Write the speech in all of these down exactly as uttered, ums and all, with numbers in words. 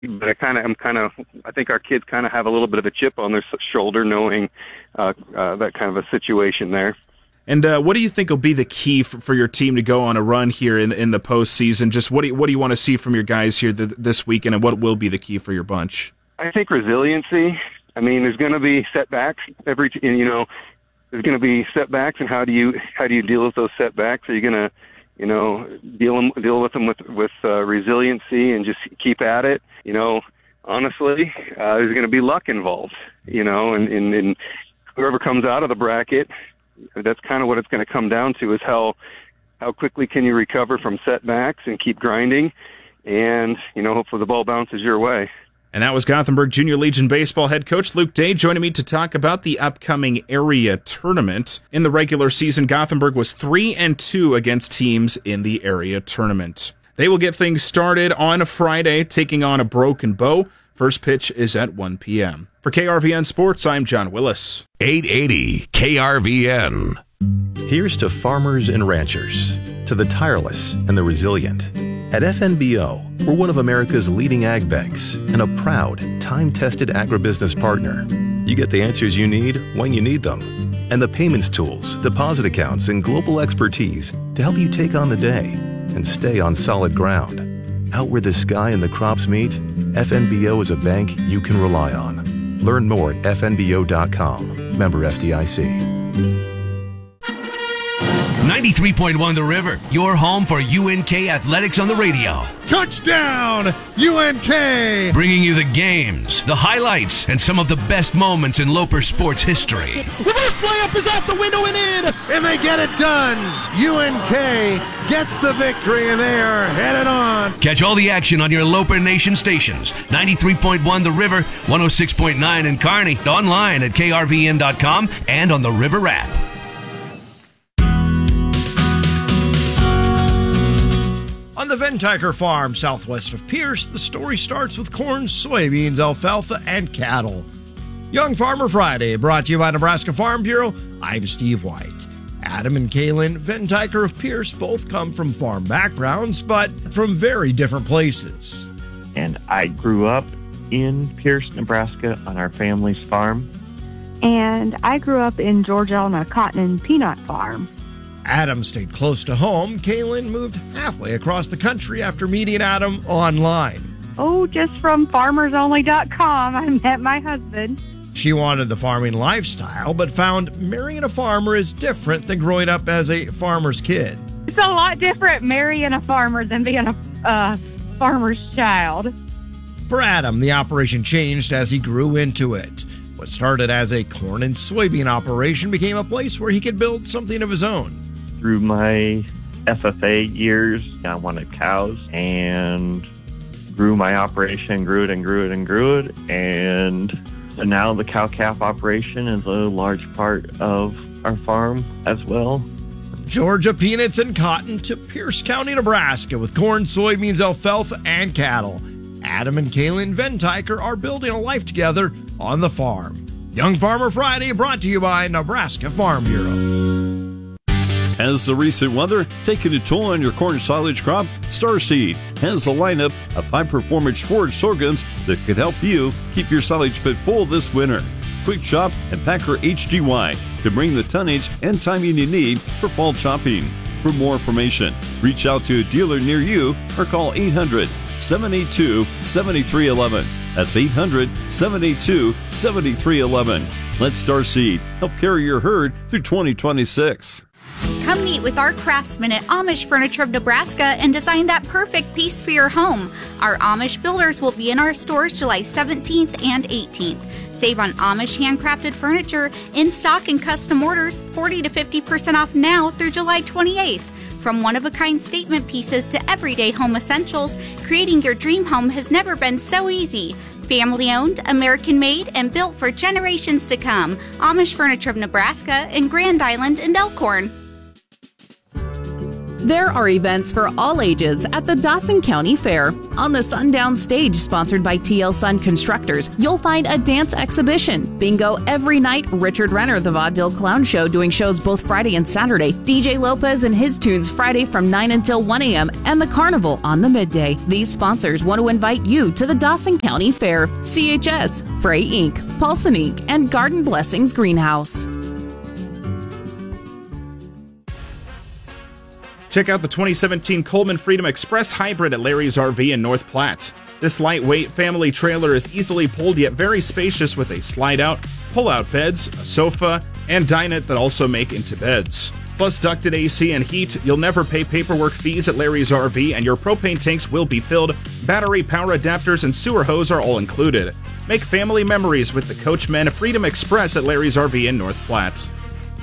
but I kind of, I'm kind of, I think our kids kind of have a little bit of a chip on their shoulder, knowing uh, uh, that kind of a situation there. And uh, what do you think will be the key for, for your team to go on a run here in in the postseason? Just what do you, what do you want to see from your guys here th- this weekend, and what will be the key for your bunch? I think resiliency. I mean, there's going to be setbacks every, t- you know, there's going to be setbacks, and how do you how do you deal with those setbacks? Are you going to, you know, deal deal with them with with uh, resiliency and just keep at it? You know, honestly, uh, there's going to be luck involved. You know, and, and and whoever comes out of the bracket, that's kind of what it's going to come down to, is how how quickly can you recover from setbacks and keep grinding, and, you know, hopefully the ball bounces your way. And that was Gothenburg Junior Legion baseball head coach Luke Day joining me to talk about the upcoming area tournament. In the regular season, Gothenburg was three and two against teams in the area tournament. They will get things started on a Friday, taking on a Broken Bow. First pitch is at one p.m. For K R V N Sports, I'm John Willis. eight eighty K R V N. Here's to farmers and ranchers, to the tireless and the resilient. At F N B O, we're one of America's leading ag banks and a proud, time-tested agribusiness partner. You get the answers you need when you need them, and the payments tools, deposit accounts, and global expertise to help you take on the day and stay on solid ground. Out where the sky and the crops meet, F N B O is a bank you can rely on. Learn more at F N B O dot com. Member F D I C. ninety-three point one The River, your home for U N K athletics on the radio. Touchdown, U N K! Bringing you the games, the highlights, and some of the best moments in Loper sports history. Reverse layup is out the window and in, and they get it done. U N K gets the victory, and they are headed on. Catch all the action on your Loper Nation stations. ninety-three point one The River, one oh six point nine in Kearney, online at K R V N dot com and on the River app. On the Ventiker Farm, southwest of Pierce, the story starts with corn, soybeans, alfalfa, and cattle. Young Farmer Friday, brought to you by Nebraska Farm Bureau. I'm Steve White. Adam and Kaylin Ventiker of Pierce both come from farm backgrounds, but from very different places. And I grew up in Pierce, Nebraska, on our family's farm. And I grew up in Georgia on a cotton and peanut farm. Adam stayed close to home. Kaylin moved halfway across the country after meeting Adam online. Oh, just from farmers only dot com, I met my husband. She wanted the farming lifestyle, but found marrying a farmer is different than growing up as a farmer's kid. It's a lot different marrying a farmer than being a uh, farmer's child. For Adam, the operation changed as he grew into it. What started as a corn and soybean operation became a place where he could build something of his own. Through my F F A years, I wanted cows and grew my operation, grew it and grew it and grew it. And so now the cow-calf operation is a large part of our farm as well. From Georgia peanuts and cotton to Pierce County, Nebraska, with corn, soybeans, alfalfa, and cattle, Adam and Kaylin Ventiker are building a life together on the farm. Young Farmer Friday, brought to you by Nebraska Farm Bureau. Has the recent weather taken a toll on your corn silage crop? Starseed has a lineup of high-performance forage sorghums that could help you keep your silage pit full this winter. Quick Chop and Packer H D Y can bring the tonnage and timing you need for fall chopping. For more information, reach out to a dealer near you or call eight hundred, seven eight two, seven three one one. That's eight hundred, seven eight two, seven three one one. Let Starseed help carry your herd through twenty twenty-six. Come meet with our craftsmen at Amish Furniture of Nebraska and design that perfect piece for your home. Our Amish builders will be in our stores July seventeenth and eighteenth. Save on Amish handcrafted furniture, in stock and custom orders, forty to fifty percent off now through July twenty-eighth. From one-of-a-kind statement pieces to everyday home essentials, creating your dream home has never been so easy. Family-owned, American-made, and built for generations to come. Amish Furniture of Nebraska in Grand Island and Elkhorn. There are events for all ages at the Dawson County Fair. On the Sundown Stage, sponsored by T L Sun Constructors, you'll find a dance exhibition, bingo every night, Richard Renner, the Vaudeville Clown Show, doing shows both Friday and Saturday, D J Lopez and his tunes Friday from nine until one a.m., and the Carnival on the midday. These sponsors want to invite you to the Dawson County Fair. C H S, Frey Incorporated, Paulson Incorporated, and Garden Blessings Greenhouse. Check out the twenty seventeen Coleman Freedom Express Hybrid at Larry's R V in North Platte. This lightweight family trailer is easily pulled yet very spacious with a slide-out, pull-out beds, a sofa, and dinette that also make into beds. Plus ducted A C and heat, you'll never pay paperwork fees at Larry's R V, and your propane tanks will be filled. Battery, power adapters, and sewer hose are all included. Make family memories with the Coachmen Freedom Express at Larry's R V in North Platte.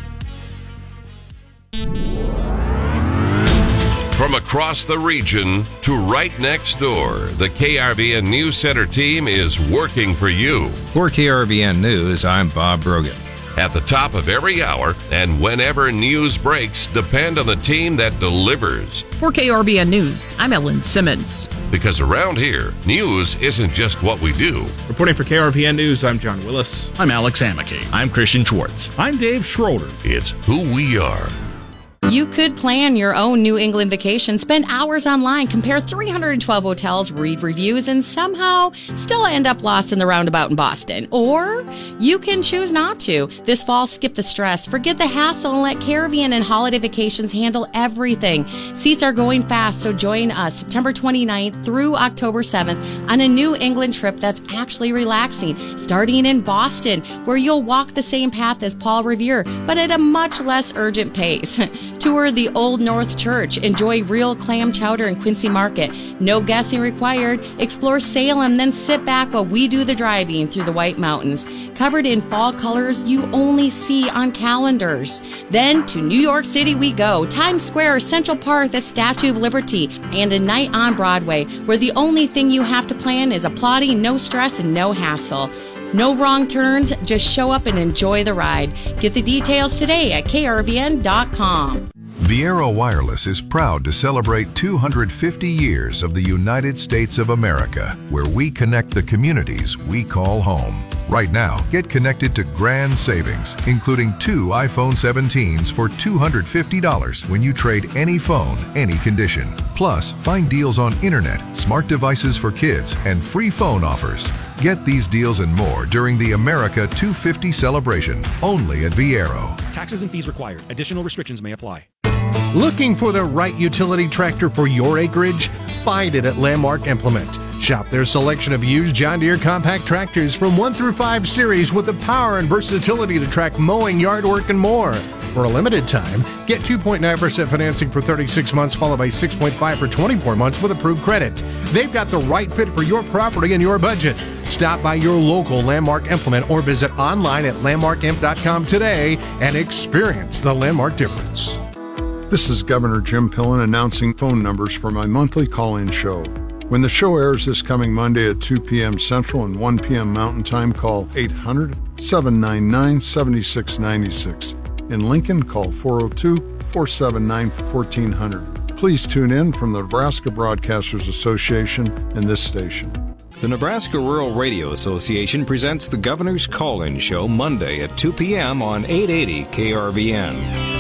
From across the region to right next door, the K R V N News Center team is working for you. For K R V N News, I'm Bob Brogan. At the top of every hour and whenever news breaks, depend on the team that delivers. For K R V N News, I'm Ellen Simmons. Because around here, news isn't just what we do. Reporting for K R V N News, I'm John Willis. I'm Alex Hamake. I'm Christian Schwartz. I'm Dave Schroeder. It's who we are. You could plan your own New England vacation, spend hours online, compare three hundred twelve hotels, read reviews, and somehow still end up lost in the roundabout in Boston. Or you can choose not to. This fall, skip the stress, forget the hassle, and let Caribbean and Holiday Vacations handle everything. Seats are going fast, so join us September twenty-ninth through October seventh on a New England trip that's actually relaxing, starting in Boston, where you'll walk the same path as Paul Revere, but at a much less urgent pace. Tour the Old North Church. Enjoy real clam chowder in Quincy Market. No guessing required. Explore Salem, then sit back while we do the driving through the White Mountains. Covered in fall colors you only see on calendars. Then to New York City we go. Times Square, Central Park, the Statue of Liberty, and a night on Broadway, where the only thing you have to plan is applauding, no stress, and no hassle. No wrong turns, just show up and enjoy the ride. Get the details today at K R V N dot com. Viera Wireless is proud to celebrate two hundred fifty years of the United States of America, where we connect the communities we call home. Right now, get connected to grand savings, including two iPhone seventeens for two hundred fifty dollars when you trade any phone, any condition. Plus, find deals on internet, smart devices for kids, and free phone offers. Get these deals and more during the America two fifty celebration, only at Viero. Taxes and fees required. Additional restrictions may apply. Looking for the right utility tractor for your acreage? Find it at Landmark Implement. Shop their selection of used John Deere compact tractors from one through five series with the power and versatility to track mowing, yard work, and more. For a limited time, get two point nine percent financing for thirty-six months, followed by six point five for twenty-four months with approved credit. They've got the right fit for your property and your budget. Stop by your local Landmark Implement or visit online at landmark imp dot com today and experience the Landmark difference. This is Governor Jim Pillen announcing phone numbers for my monthly call-in show. When the show airs this coming Monday at two p.m. Central and one p.m. Mountain Time, call eight hundred, seven nine nine, seven six nine six. In Lincoln, call four oh two, four seven nine, one four zero zero. Please tune in from the Nebraska Broadcasters Association and this station. The Nebraska Rural Radio Association presents the Governor's Call-In Show Monday at two p.m. on eight eighty K R V N.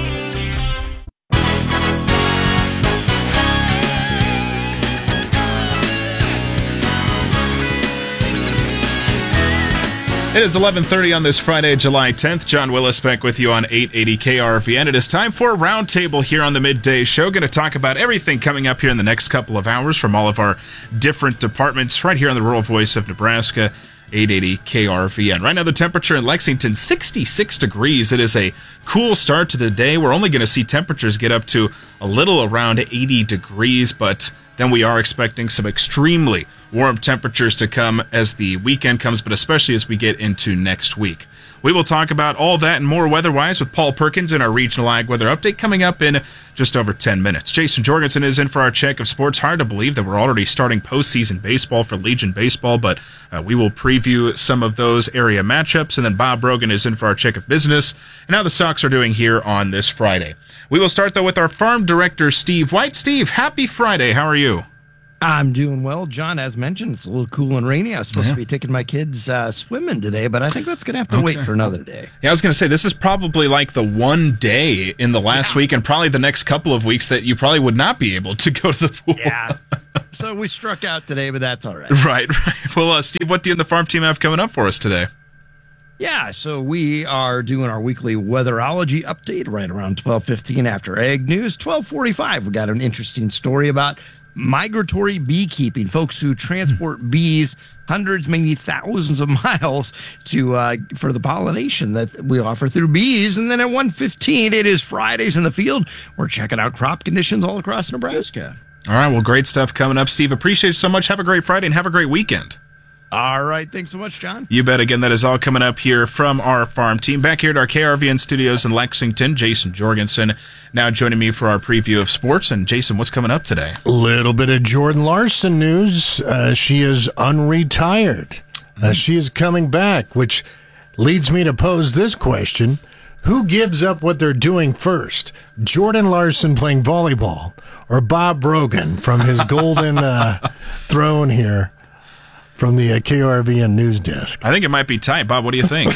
It is eleven thirty on this Friday, July tenth. John Willis back with you on eight eighty K R V N. It is time for a roundtable here on the Midday Show. Going to talk about everything coming up here in the next couple of hours from all of our different departments right here on the Rural Voice of Nebraska, eight eighty K R V N. Right now the temperature in Lexington, sixty-six degrees. It is a cool start to the day. We're only going to see temperatures get up to a little around eighty degrees, but then we are expecting some extremely warm temperatures to come as the weekend comes, but especially as we get into next week. We will talk about all that and more weather-wise with Paul Perkins in our regional ag weather update coming up in just over ten minutes. Jason Jorgensen is in for our check of sports. Hard to believe that we're already starting postseason baseball for Legion Baseball, but uh, we will preview some of those area matchups. And then Bob Brogan is in for our check of business and how the stocks are doing here on this Friday. We will start, though, with our farm director, Steve White. Steve, happy Friday. How are you? I'm doing well, John. As mentioned, it's a little cool and rainy. I was supposed yeah. to be taking my kids uh, swimming today, but I think that's going to have to okay. wait for another day. Yeah, I was going to say, this is probably like the one day in the last yeah. week and probably the next couple of weeks that you probably would not be able to go to the pool. Yeah. So we struck out today, but that's all right. Right, right. Well, uh, Steve, what do you and the farm team have coming up for us today? Yeah, so we are doing our weekly weatherology update right around twelve fifteen after Ag News. twelve forty-five, we got an interesting story about migratory beekeeping, folks who transport bees hundreds, maybe thousands of miles to uh, for the pollination that we offer through bees. And then at one fifteen, it is Fridays in the Field. We're checking out crop conditions all across Nebraska. All right, well, great stuff coming up, Steve. Appreciate it so much. Have a great Friday and have a great weekend. All right. Thanks so much, John. You bet. Again, that is all coming up here from our farm team. Back here at our K R V N studios in Lexington, Jason Jorgensen now joining me for our preview of sports. And Jason, what's coming up today? A little bit of Jordan Larson news. Uh, she is unretired. Uh, she is coming back, which leads me to pose this question. Who gives up what they're doing first? Jordan Larson playing volleyball or Bob Brogan from his golden uh, throne here? From the uh, K R V N news desk. I think it might be tight. Bob, what do you think?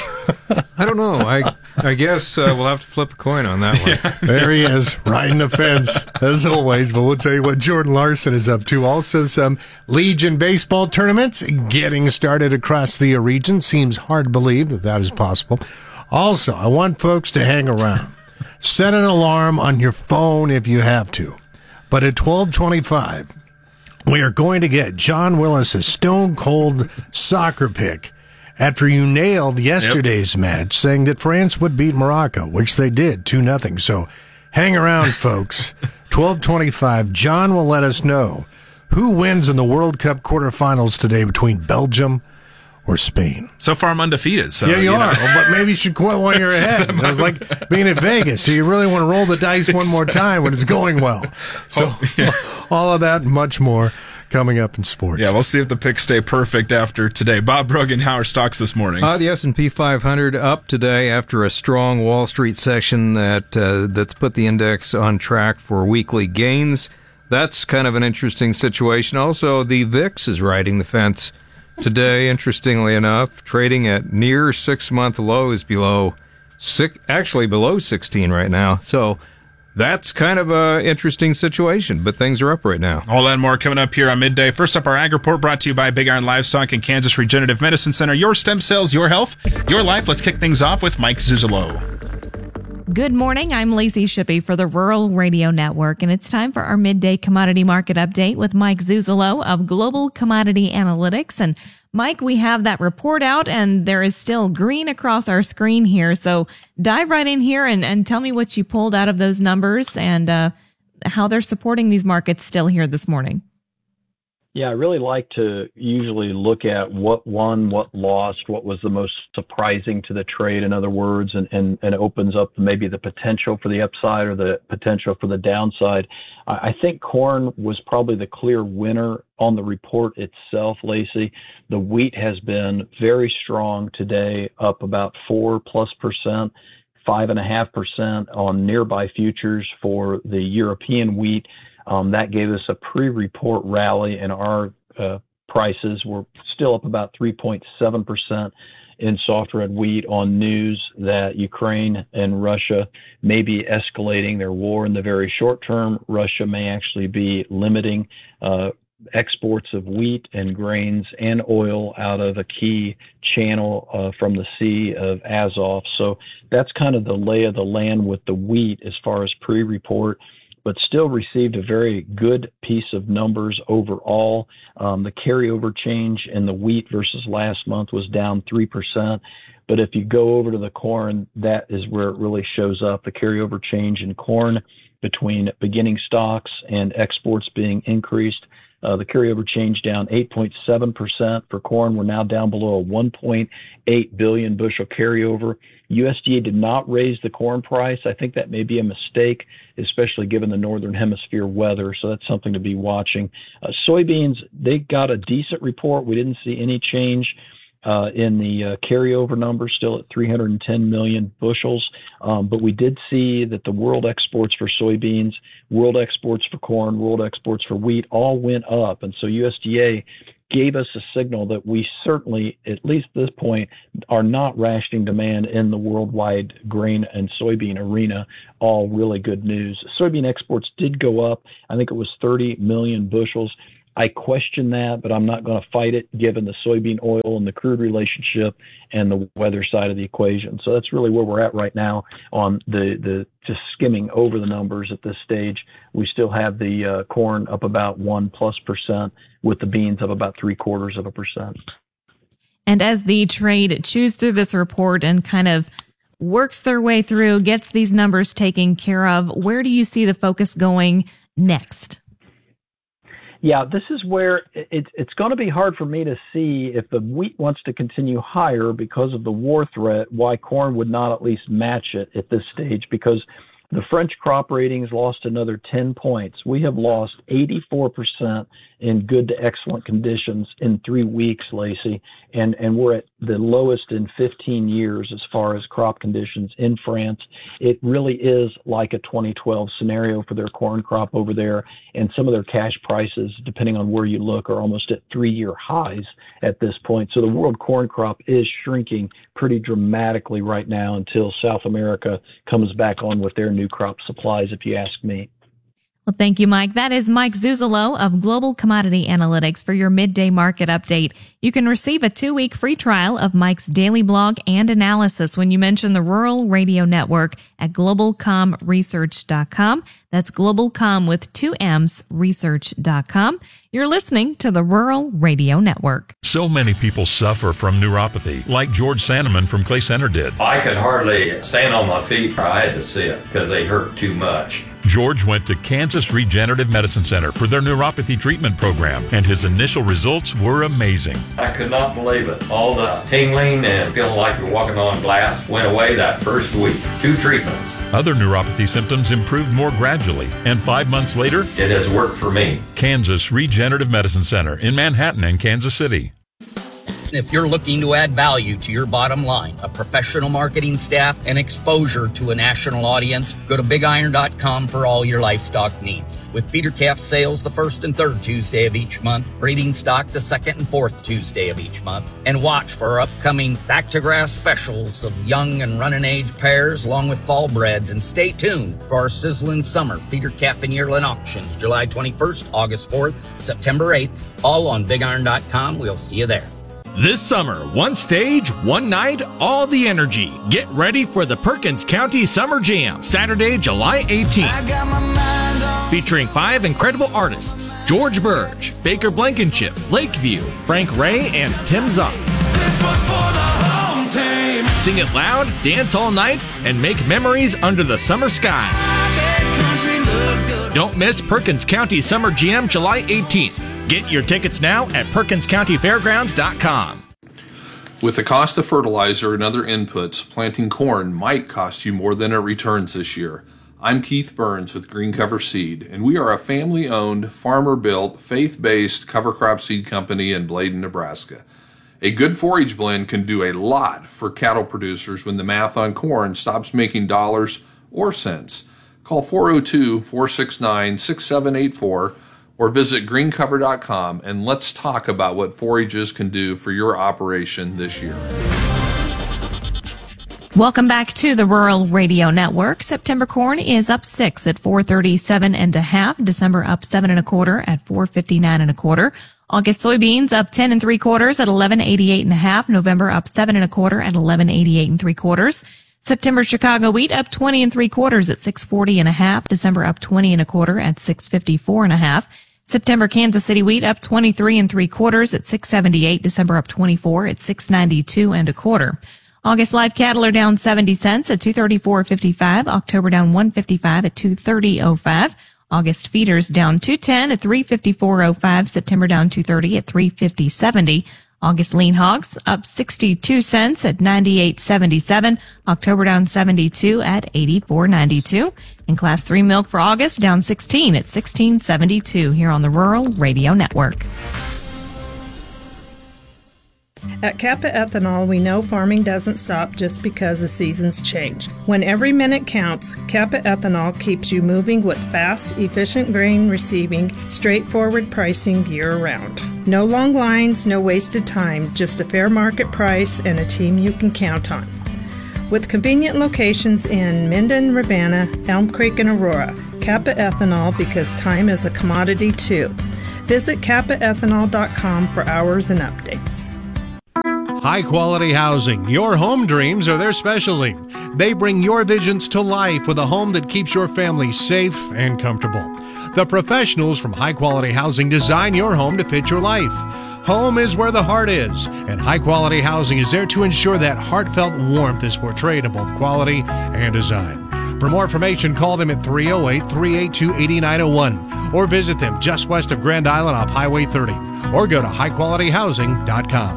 I don't know. I I guess uh, we'll have to flip a coin on that one. Yeah. There he is, riding the fence, as always. But we'll tell you what Jordan Larson is up to. Also, some Legion baseball tournaments getting started across the region. Seems hard to believe that that is possible. Also, I want folks to hang around. Set an alarm on your phone if you have to. But at twelve twenty-five... we are going to get John Willis' stone cold soccer pick after you nailed yesterday's yep. match, saying that France would beat Morocco, which they did, two nothing. So hang around, folks. twelve twenty-five, John will let us know who wins in the World Cup quarterfinals today between Belgium or Spain. So far, I'm undefeated. So, yeah, you, you are. know. But maybe you should quit while you're ahead. It was like being at Vegas. Do you really want to roll the dice one more time when it's going well? So oh, yeah. all of that and much more coming up in sports. Yeah, we'll see if the picks stay perfect after today. Bob Brogan, how are stocks this morning? Uh, the S and P five hundred up today after a strong Wall Street session that uh, that's put the index on track for weekly gains. That's kind of an interesting situation. Also, the V I X is riding the fence today, interestingly enough, trading at near six-month lows below six, actually below sixteen right now. So that's kind of an interesting situation, but things are up right now. All that and more coming up here on Midday. First up, our Ag Report brought to you by Big Iron Livestock and Kansas Regenerative Medicine Center. Your stem cells, your health, your life. Let's kick things off with Mike Zuzolo. Good morning. I'm Lacey Shippey for the Rural Radio Network, and it's time for our midday commodity market update with Mike Zuzolo of Global Commodity Analytics. And Mike, we have that report out, and there is still green across our screen here. So dive right in here and, and tell me what you pulled out of those numbers and uh, how they're supporting these markets still here this morning. Yeah, I really like to usually look at what won, what lost, what was the most surprising to the trade, in other words, and, and, and it opens up maybe the potential for the upside or the potential for the downside. I think corn was probably the clear winner on the report itself, Lacey. The wheat has been very strong today, up about four plus percent, five and a half percent on nearby futures for the European wheat. Um, that gave us a pre-report rally, and our uh, prices were still up about three point seven percent in soft red wheat on news that Ukraine and Russia may be escalating their war in the very short term. Russia may actually be limiting uh, exports of wheat and grains and oil out of a key channel uh, from the Sea of Azov. So that's kind of the lay of the land with the wheat as far as pre-report, but still received a very good piece of numbers overall. Um, the carryover change in the wheat versus last month was down three percent. But if you go over to the corn, that is where it really shows up. The carryover change in corn between beginning stocks and exports being increased Uh, the carryover change down eight point seven percent for corn. We're now down below a one point eight billion bushel carryover. U S D A did not raise the corn price. I think that may be a mistake, especially given the northern hemisphere weather. So that's something to be watching. Uh, soybeans, they got a decent report. We didn't see any change uh, in the uh, carryover number, still at three hundred ten million bushels. Um, but we did see that the world exports for soybeans, world exports for corn, world exports for wheat all went up. And so U S D A gave us a signal that we certainly, at least at this point, are not rationing demand in the worldwide grain and soybean arena. All really good news. Soybean exports did go up. I think it was thirty million bushels. I question that, but I'm not going to fight it given the soybean oil and the crude relationship and the weather side of the equation. So that's really where we're at right now on the, the just skimming over the numbers at this stage. We still have the uh, corn up about one plus percent with the beans up about three quarters of a percent. And as the trade chews through this report and kind of works their way through, gets these numbers taken care of, where do you see the focus going next? Yeah, this is where it, it's going to be hard for me to see if the wheat wants to continue higher because of the war threat, why corn would not at least match it at this stage, because the French crop ratings lost another ten points. We have lost eighty-four percent in good to excellent conditions in three weeks, Lacey, and, and we're at the lowest in fifteen years as far as crop conditions in France. It really is like a twenty twelve scenario for their corn crop over there, and some of their cash prices, depending on where you look, are almost at three-year highs at this point. So the world corn crop is shrinking pretty dramatically right now until South America comes back on with their new crop supplies, if you ask me. Well, thank you, Mike. That is Mike Zuzolo of Global Commodity Analytics for your midday market update. You can receive a two-week free trial of Mike's daily blog and analysis when you mention the Rural Radio Network at global com research dot com. That's globalcom with two M's, research dot com. You're listening to the Rural Radio Network. So many people suffer from neuropathy, like George Sandeman from Clay Center did. I could hardly stand on my feet. I had to sit because they hurt too much. George went to Kansas Regenerative Medicine Center for their neuropathy treatment program, and his initial results were amazing. I could not believe it. All the tingling and feeling like you're walking on glass went away that first week. Two treatments. Other neuropathy symptoms improved more gradually, and five months later, it has worked for me. Kansas Regenerative Medicine Center in Manhattan and Kansas City. If you're looking to add value to your bottom line, a professional marketing staff, and exposure to a national audience, go to big iron dot com for all your livestock needs. With feeder calf sales the first and third Tuesday of each month, breeding stock the second and fourth Tuesday of each month, and watch for our upcoming back to grass specials of young and running age pairs along with fall breds, and stay tuned for our sizzling summer feeder calf and yearling auctions July twenty-first, August fourth, September eighth, all on big iron dot com. We'll see you there. This summer, one stage, one night, all the energy. Get ready for the Perkins County Summer Jam, Saturday, July eighteenth. Featuring five incredible artists: George Burge, Baker Blankenship, Lakeview, Frank Ray, and Tim Zock. Sing it loud, dance all night, and make memories under the summer sky. Don't miss Perkins County Summer Jam, July eighteenth. Get your tickets now at perkins county fairgrounds dot com. With the cost of fertilizer and other inputs, planting corn might cost you more than it returns this year. I'm Keith Burns with Green Cover Seed, and we are a family-owned, farmer-built, faith-based cover crop seed company in Bladen, Nebraska. A good forage blend can do a lot for cattle producers when the math on corn stops making dollars or cents. Call four oh two, four six nine, six seven eight four or visit green cover dot com and let's talk about what forages can do for your operation this year. Welcome back to the Rural Radio Network. September corn is up six at four thirty-seven and a half. December up seven and a quarter at four fifty-nine and a quarter. August soybeans up ten and three quarters at eleven eighty-eight and a half. November up seven and a quarter at eleven eighty-eight and three quarters. September Chicago wheat up twenty and three quarters at six forty and a half. December up twenty and a quarter at six fifty-four and a half. September Kansas City wheat up twenty-three and three quarters at six seventy-eight. December up twenty-four at six ninety-two and a quarter. August live cattle are down seventy cents at two thirty-four fifty-five. October down one fifty-five at two thirty oh five. August feeders down two ten at three fifty-four oh five. September down two thirty at three fifty seventy. August lean hogs up sixty-two cents at ninety-eight seventy-seven. October down seventy-two at eighty-four ninety-two. And class three milk for August down sixteen at sixteen seventy-two here on the Rural Radio Network. At Kappa Ethanol, we know farming doesn't stop just because the seasons change. When every minute counts, Kappa Ethanol keeps you moving with fast, efficient grain receiving, straightforward pricing year-round. No long lines, no wasted time, just a fair market price and a team you can count on. With convenient locations in Minden, Ravenna, Elm Creek, and Aurora, Kappa Ethanol, because time is a commodity too. Visit kappa ethanol dot com for hours and updates. High quality housing. Your home dreams are their specialty. They bring your visions to life with a home that keeps your family safe and comfortable. The professionals from High Quality Housing design your home to fit your life. Home is where the heart is, and High Quality Housing is there to ensure that heartfelt warmth is portrayed in both quality and design. For more information, call them at three oh eight, three eight two, eight nine oh one or visit them just west of Grand Island off Highway thirty or go to high quality housing dot com.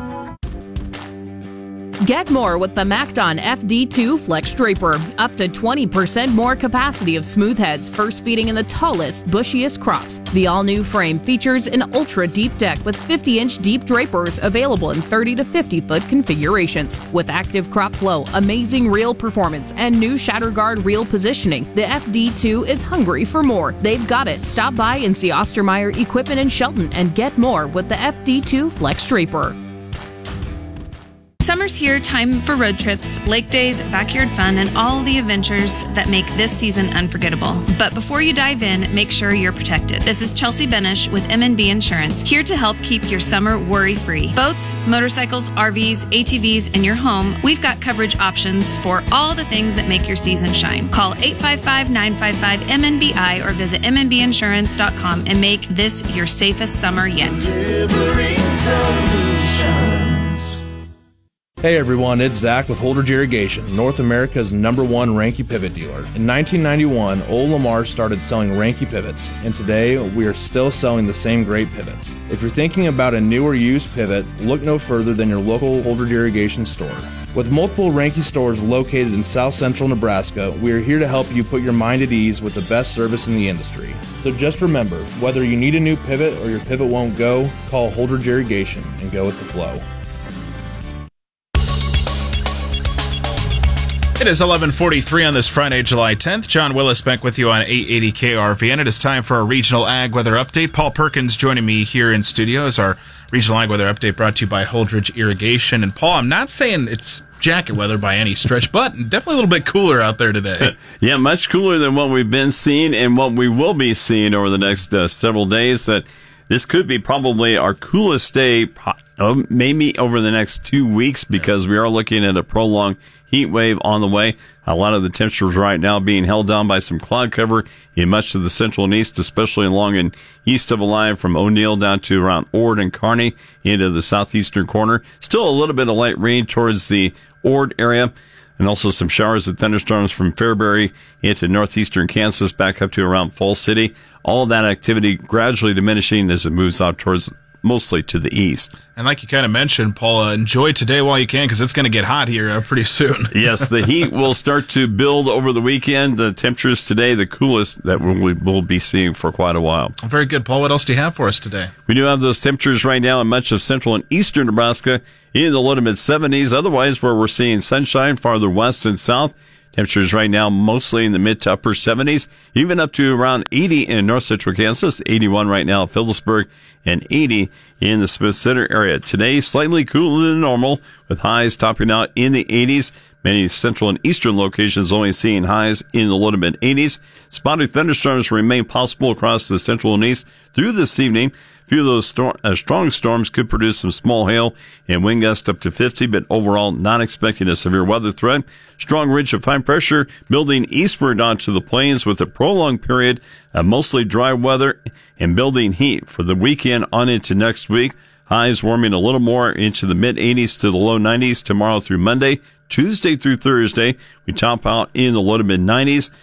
Get more with the MacDon F D two Flex Draper. Up to twenty percent more capacity of smooth heads, first feeding in the tallest, bushiest crops. The all-new frame features an ultra-deep deck with fifty inch deep drapers available in thirty to fifty foot configurations. With active crop flow, amazing reel performance, and new shatter guard reel positioning, the F D two is hungry for more. They've got it. Stop by and see Ostermeyer Equipment in Shelton and get more with the F D two Flex Draper. Summer's here, time for road trips, lake days, backyard fun, and all the adventures that make this season unforgettable. But before you dive in, make sure you're protected. This is Chelsea Benish with M and B Insurance, here to help keep your summer worry-free. Boats, motorcycles, R Vs, A T Vs, and your home, we've got coverage options for all the things that make your season shine. Call eight five five, nine five five, M N B I or visit m n b insurance dot com and make this your safest summer yet. Delivering solutions. Hey everyone, it's Zach with Holdridge Irrigation, North America's number one Ranke pivot dealer. In nineteen ninety-one, Old Lamar started selling Ranke pivots, and today we are still selling the same great pivots. If you're thinking about a new or used pivot, look no further than your local Holdridge Irrigation store. With multiple Ranke stores located in South Central Nebraska, we are here to help you put your mind at ease with the best service in the industry. So just remember, whether you need a new pivot or your pivot won't go, call Holdridge Irrigation and go with the flow. It is eleven forty-three on this Friday, July tenth. John Willis back with you on eight eighty K R V N. It is time for our regional ag weather update. Paul Perkins joining me here in studio as our regional ag weather update brought to you by Holdridge Irrigation. And Paul, I'm not saying it's jacket weather by any stretch, but definitely a little bit cooler out there today. Yeah, much cooler than what we've been seeing and what we will be seeing over the next uh, several days. That this could be probably our coolest day, uh, maybe over the next two weeks, because we are looking at a prolonged heat wave on the way. A lot of the temperatures right now being held down by some cloud cover in much of the central and east, especially along and east of the line from O'Neill down to around Ord and Kearney into the southeastern corner. Still a little bit of light rain towards the Ord area, and also some showers and thunderstorms from Fairbury into northeastern Kansas back up to around Falls City. All of that activity gradually diminishing as it moves out towards mostly to the east. And like you kind of mentioned, Paul, uh, enjoy today while you can, because it's going to get hot here uh, pretty soon. Yes, the heat will start to build over the weekend. The temperatures today, the coolest that we will be seeing for quite a while. Very good, Paul. What else do you have for us today? We do have those temperatures right now in much of central and eastern Nebraska in the low to mid seventies. Otherwise, where we're seeing sunshine farther west and south, temperatures right now mostly in the mid to upper seventies, even up to around eighty in north central Kansas, eighty-one right now at Phillipsburg, and eighty in the Smith Center area. Today, slightly cooler than normal, with highs topping out in the eighties. Many central and eastern locations only seeing highs in the low to mid eighties. Spotty thunderstorms remain possible across the central and east through this evening. A few of those storm, uh, strong storms could produce some small hail and wind gusts up to fifty, but overall not expecting a severe weather threat. Strong ridge of high pressure building eastward onto the plains with a prolonged period of mostly dry weather and building heat for the weekend on into next week. Highs warming a little more into the mid eighties to the low nineties tomorrow through Monday. Tuesday through Thursday, we top out in the low to mid nineties.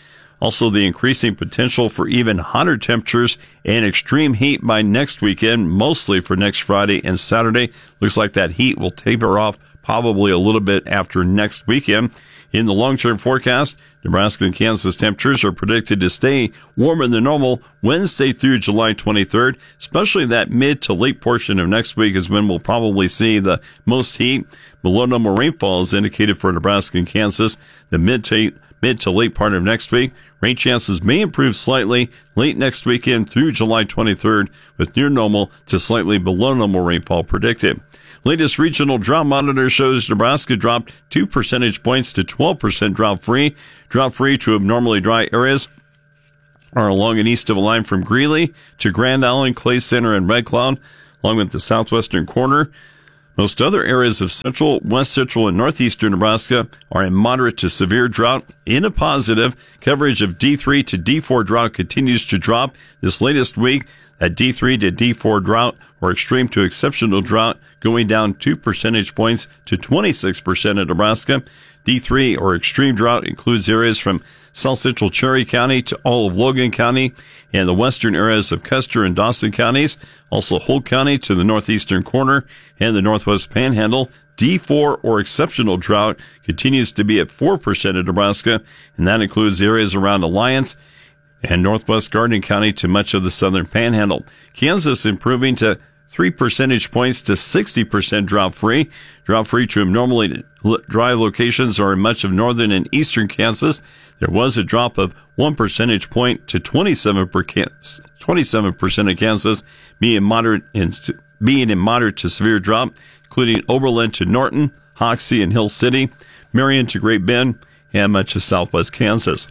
Also, the increasing potential for even hotter temperatures and extreme heat by next weekend, mostly for next Friday and Saturday. Looks like that heat will taper off probably a little bit after next weekend. In the long-term forecast, Nebraska and Kansas temperatures are predicted to stay warmer than normal Wednesday through July twenty-third, especially that mid to late portion of next week is when we'll probably see the most heat. Below normal rainfall is indicated for Nebraska and Kansas the mid to, mid to late part of next week. Rain chances may improve slightly late next weekend through July twenty-third, with near normal to slightly below normal rainfall predicted. Latest regional drought monitor shows Nebraska dropped two percentage points to twelve percent drought-free. Drought-free to abnormally dry areas are along and east of a line from Greeley to Grand Island, Clay Center, and Red Cloud, along with the southwestern corner. Most other areas of central, west central, and northeastern Nebraska are in moderate to severe drought. In a positive, coverage of D three to D four drought continues to drop. This latest week, that D three to D four drought or extreme to exceptional drought going down two percentage points to twenty-six percent in Nebraska. D three or extreme drought includes areas from south central Cherry County to all of Logan County and the western areas of Custer and Dawson counties, also Holt County to the northeastern corner and the northwest panhandle. D four or exceptional drought continues to be at four percent in Nebraska, and that includes areas around Alliance and northwest Garden County to much of the southern panhandle. Kansas improving to three percentage points to sixty percent drought-free. Drought-free to abnormally dry locations are in much of northern and eastern Kansas. There was a drop of one percentage point to twenty-seven percent of Kansas being moderate in, being in moderate to severe drought, including Oberlin to Norton, Hoxie and Hill City, Marion to Great Bend, and much of southwest Kansas.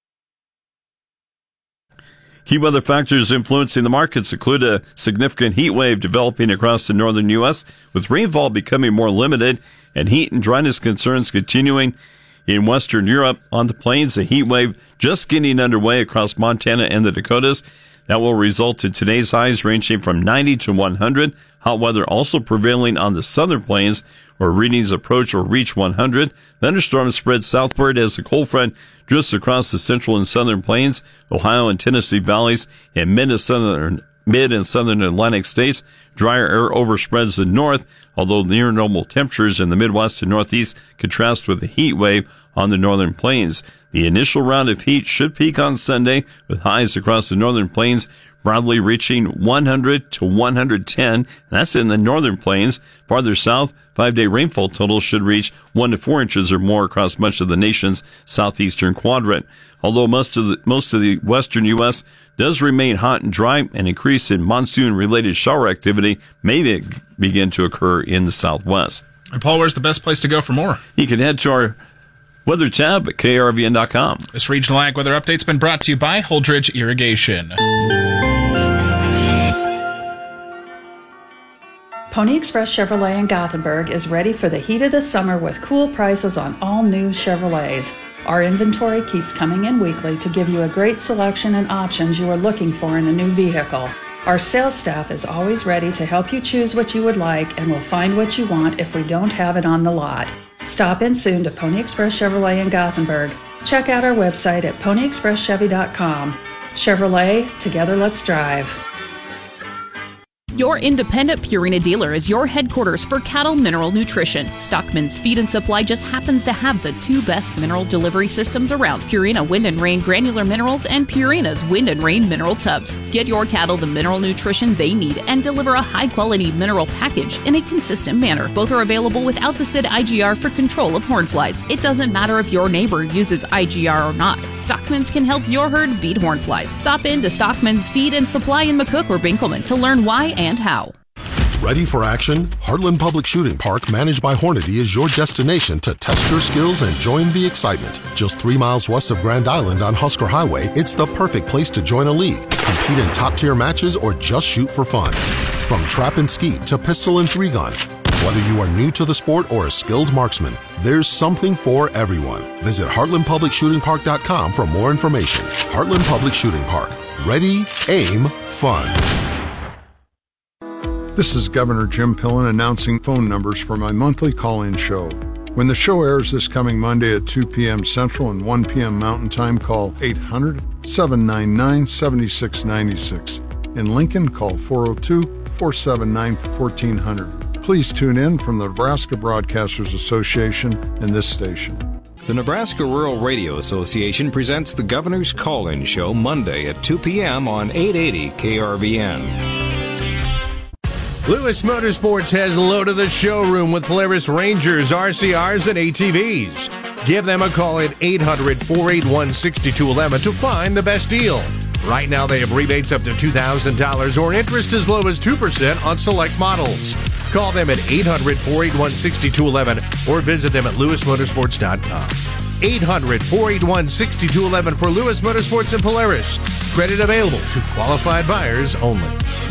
Key weather factors influencing the markets include a significant heat wave developing across the northern U S, with rainfall becoming more limited and heat and dryness concerns continuing in western Europe. On the plains, a heat wave just getting underway across Montana and the Dakotas. That will result in today's highs ranging from ninety to one hundred. Hot weather also prevailing on the southern plains, where readings approach or reach one hundred. Thunderstorms spread southward as the cold front drifts across the central and southern plains, Ohio and Tennessee valleys, and mid and southern, mid and southern Atlantic states. Drier air overspreads the north, although near normal temperatures in the Midwest and Northeast contrast with the heat wave on the northern plains. The initial round of heat should peak on Sunday, with highs across the northern plains broadly reaching one hundred to one hundred ten. That's in the northern plains. Farther south, five-day rainfall totals should reach one to four inches or more across much of the nation's southeastern quadrant. Although most of the, most of the western U S does remain hot and dry, an increase in monsoon-related shower activity may be, begin to occur in the southwest. And Paul, where's the best place to go for more? You can head to our weather tab at K R V N dot com. This regional ag weather update's been brought to you by Holdridge Irrigation. Pony Express Chevrolet in Gothenburg is ready for the heat of the summer with cool prices on all new Chevrolets. Our inventory keeps coming in weekly to give you a great selection and options you are looking for in a new vehicle. Our sales staff is always ready to help you choose what you would like and will find what you want if we don't have it on the lot. Stop in soon to Pony Express Chevrolet in Gothenburg. Check out our website at pony express chevy dot com. Chevrolet, together let's drive. Your independent Purina dealer is your headquarters for cattle mineral nutrition. Stockman's Feed and Supply just happens to have the two best mineral delivery systems around: Purina Wind and Rain Granular Minerals and Purina's Wind and Rain Mineral Tubs. Get your cattle the mineral nutrition they need and deliver a high-quality mineral package in a consistent manner. Both are available with Alticid I G R for control of horn flies. It doesn't matter if your neighbor uses I G R or not. Stockman's can help your herd beat horn flies. Stop in to Stockman's Feed and Supply in McCook or Binkelman to learn why and how. Ready for action? Heartland Public Shooting Park, managed by Hornady, is your destination to test your skills and join the excitement. Just three miles west of Grand Island on Husker Highway, it's the perfect place to join a league, compete in top-tier matches, or just shoot for fun. From trap and skeet to pistol and three-gun, whether you are new to the sport or a skilled marksman, there's something for everyone. Visit heartland public shooting park dot com for more information. Heartland Public Shooting Park. Ready, aim, fun. This is Governor Jim Pillen announcing phone numbers for my monthly call-in show. When the show airs this coming Monday at two p.m. Central and one p.m. Mountain Time, call eight hundred, seven nine nine, seven six nine six. In Lincoln, call four oh two, four seven nine, one four zero zero. Please tune in from the Nebraska Broadcasters Association and this station. The Nebraska Rural Radio Association presents the Governor's Call-In Show Monday at two p.m. on eight eighty K R V N. Lewis Motorsports has loaded the showroom with Polaris Rangers, R C Rs, and A T Vs. Give them a call at eight hundred, four eight one, six two one one to find the best deal. Right now, they have rebates up to two thousand dollars or interest as low as two percent on select models. Call them at eight hundred, four eight one, six two one one or visit them at lewis motorsports dot com. eight hundred, four eight one, six two one one for Lewis Motorsports and Polaris. Credit available to qualified buyers only.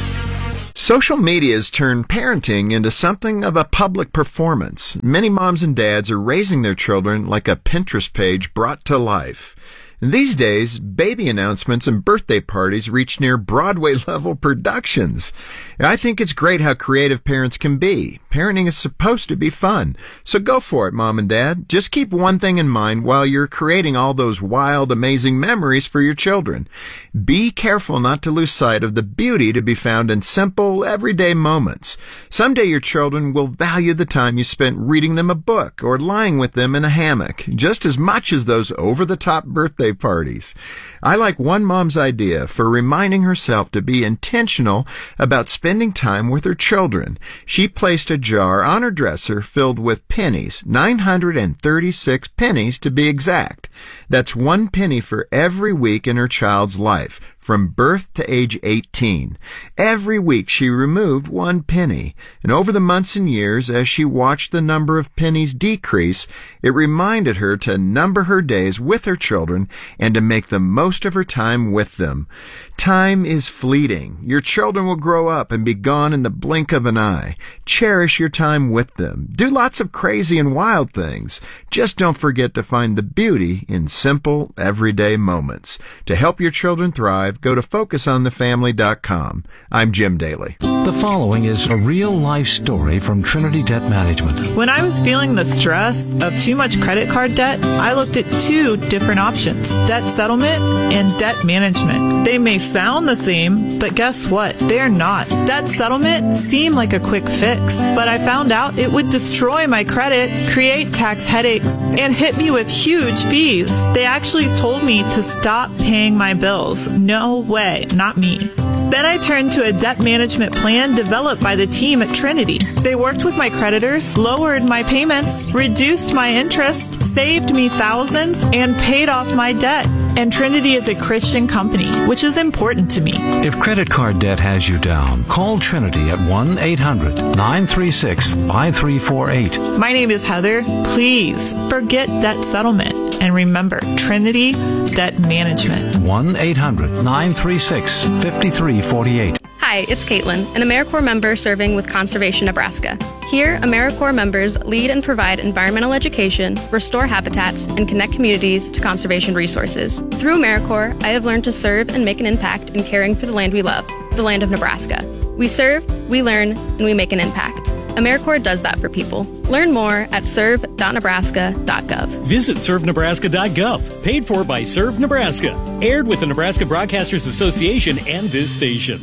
Social media has turned parenting into something of a public performance. Many moms and dads are raising their children like a Pinterest page brought to life. These days, baby announcements and birthday parties reach near Broadway-level productions. I think it's great how creative parents can be. Parenting is supposed to be fun. So go for it, Mom and Dad. Just keep one thing in mind while you're creating all those wild, amazing memories for your children. Be careful not to lose sight of the beauty to be found in simple, everyday moments. Someday your children will value the time you spent reading them a book or lying with them in a hammock, just as much as those over-the-top birthday parties. I like one mom's idea for reminding herself to be intentional about spending time with her children. She placed a jar on her dresser filled with pennies, nine hundred thirty-six pennies to be exact. That's one penny for every week in her child's life, from birth to age eighteen. Every week she removed one penny, and over the months and years, as she watched the number of pennies decrease, it reminded her to number her days with her children and to make the most of her time with them. Time is fleeting. Your children will grow up and be gone in the blink of an eye. Cherish your time with them. Do lots of crazy and wild things. Just don't forget to find the beauty in simple, everyday moments. To help your children thrive, go to focus on the family dot com. I'm Jim Daly. The following is a real-life story from Trinity Debt Management. When I was feeling the stress of too much credit card debt, I looked at two different options, debt settlement and debt management. They may sound the same, but guess what? They're not. Debt settlement seemed like a quick fix, but I found out it would destroy my credit, create tax headaches, and hit me with huge fees. They actually told me to stop paying my bills. No way, not me. Then I turned to a debt management plan developed by the team at Trinity. They worked with my creditors, lowered my payments, reduced my interest, saved me thousands, and paid off my debt. And Trinity is a Christian company, which is important to me. If credit card debt has you down, call Trinity at one eight hundred, nine three six, five three four eight. My name is Heather. Please forget debt settlement. And remember, Trinity Debt Management. one eight hundred, nine three six, five three four eight. Hi, it's Caitlin, an AmeriCorps member serving with Conservation Nebraska. Here, AmeriCorps members lead and provide environmental education, restore habitats, and connect communities to conservation resources. Through AmeriCorps, I have learned to serve and make an impact in caring for the land we love, the land of Nebraska. We serve, we learn, and we make an impact. AmeriCorps does that for people. Learn more at serve dot nebraska dot gov. Visit serve nebraska dot gov. Paid for by Serve Nebraska. Aired with the Nebraska Broadcasters Association and this station.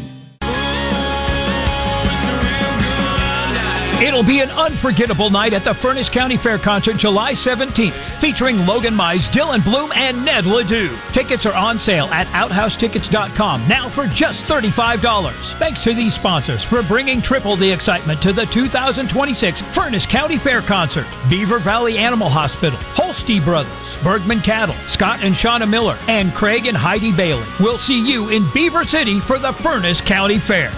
It'll be an unforgettable night at the Furnace County Fair Concert July seventeenth, featuring Logan Mize, Dylan Bloom, and Ned Ledoux. Tickets are on sale at outhouse tickets dot com now for just thirty-five dollars. Thanks to these sponsors for bringing triple the excitement to the two thousand twenty-six Furnace County Fair Concert. Beaver Valley Animal Hospital, Holste Brothers, Bergman Cattle, Scott and Shauna Miller, and Craig and Heidi Bailey. We'll see you in Beaver City for the Furnace County Fair.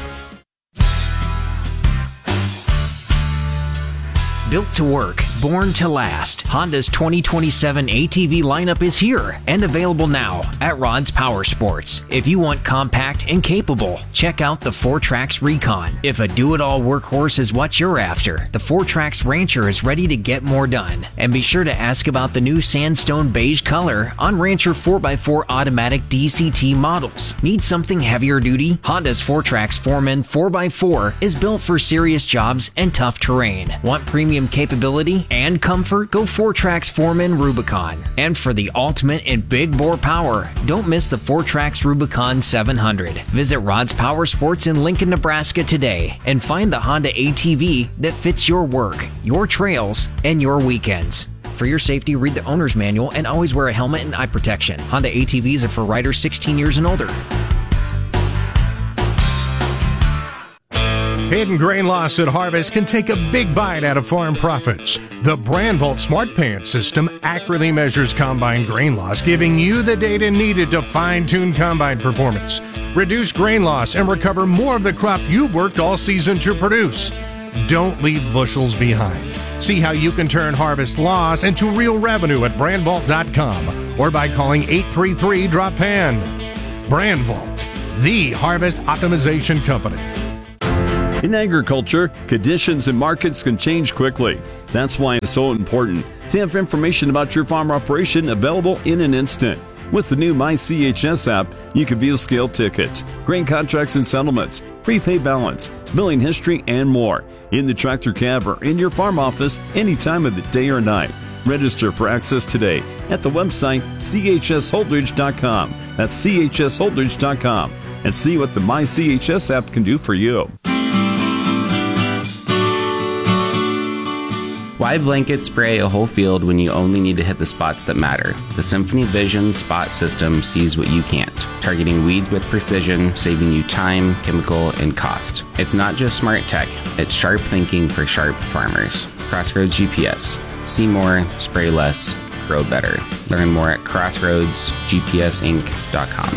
Built to work, born to last, Honda's twenty twenty-seven A T V lineup is here and available now at Rod's Power Sports. If you want compact and capable, check out the four Trax Recon. If a do-it-all workhorse is what you're after, the four Trax Rancher is ready to get more done. And be sure to ask about the new sandstone beige color on Rancher four by four automatic D C T models. Need something heavier duty? Honda's four Trax Foreman four by four is built for serious jobs and tough terrain. Want premium premium capability and comfort, go four-Trax Foreman Rubicon. And for the ultimate in big bore power, don't miss the four-Trax Rubicon seven hundred. Visit Rod's Power Sports in Lincoln, Nebraska today and find the Honda A T V that fits your work, your trails, and your weekends. For your safety, read the owner's manual and always wear a helmet and eye protection. Honda A T Vs are for riders sixteen years and older. Hidden grain loss at harvest can take a big bite out of farm profits. The BrandVault Smart Pan system accurately measures combine grain loss, giving you the data needed to fine-tune combine performance, reduce grain loss, and recover more of the crop you've worked all season to produce. Don't leave bushels behind. See how you can turn harvest loss into real revenue at brand vault dot com or by calling eight three three, drop pan. BrandVault, the harvest optimization company. In agriculture, conditions and markets can change quickly. That's why it's so important to have information about your farm operation available in an instant. With the new My C H S app, you can view scale tickets, grain contracts and settlements, prepaid balance, billing history, and more in the tractor cab or in your farm office any time of the day or night. Register for access today at the website c h s holdridge dot com. That's c h s holdridge dot com and see what the My C H S app can do for you. Why blanket spray a whole field when you only need to hit the spots that matter? The Symphony Vision Spot System sees what you can't, targeting weeds with precision, saving you time, chemical, and cost. It's not just smart tech, it's sharp thinking for sharp farmers. Crossroads G P S. See more, spray less, grow better. Learn more at crossroads g p s inc dot com.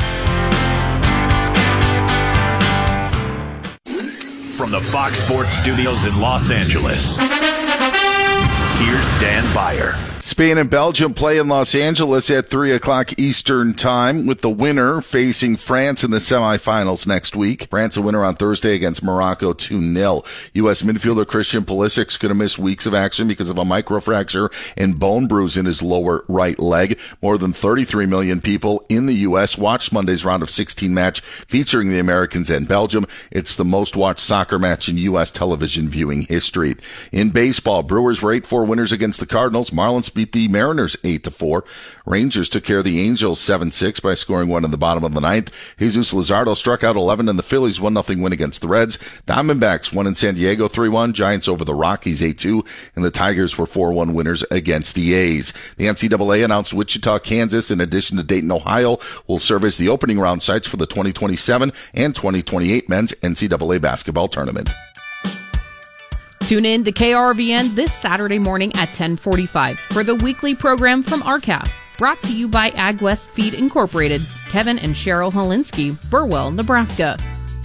From the Fox Sports Studios in Los Angeles, here's Dan Beyer. Spain and Belgium play in Los Angeles at three o'clock Eastern Time, with the winner facing France in the semifinals next week. France a winner on Thursday against Morocco two nil. U S midfielder Christian Pulisic's going to miss weeks of action because of a microfracture and bone bruise in his lower right leg. More than thirty-three million people in the U S watched Monday's round of sixteen match featuring the Americans and Belgium. It's the most watched soccer match in U S television viewing history. In baseball, Brewers were eight four winners against the Cardinals. Marlins beat the Mariners eight to four. Rangers took care of the Angels seven six by scoring one in the bottom of the ninth. Jesus Luzardo struck out eleven, and the Phillies one nothing win against the Reds. Diamondbacks won in San Diego three one. Giants over the Rockies eight two, and the Tigers were four one winners against the A's. The N C double A announced Wichita, Kansas, in addition to Dayton, Ohio, will serve as the opening round sites for the twenty twenty-seven and twenty twenty-eight men's N C double A basketball tournament. Tune in to K R V N this Saturday morning at ten forty-five for the weekly program from R C A P. Brought to you by AgWest Feed Incorporated. Kevin and Cheryl Holinsky, Burwell, Nebraska.